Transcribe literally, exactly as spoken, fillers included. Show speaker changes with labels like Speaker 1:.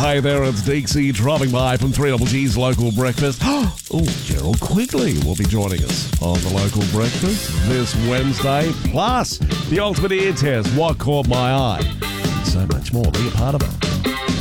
Speaker 1: Hey there, it's Deeksy dropping by from three Double G's Local Breakfast. Oh, Gerald Quigley will be joining us on the Local Breakfast this Wednesday. Plus, the ultimate ear test, What Caught My Eye. And so much more. Be a part of it.